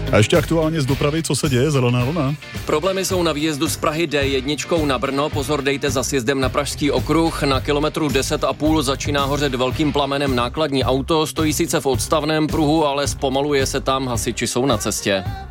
A ještě aktuálně z dopravy, co se děje, zelená vlna? Problémy jsou na výjezdu z Prahy D1 na Brno, pozor dejte za sjezdem na Pražský okruh, na kilometru 10,5 začíná hořet velkým plamenem nákladní auto, stojí sice v odstavném pruhu, ale zpomaluje se tam, hasiči jsou na cestě.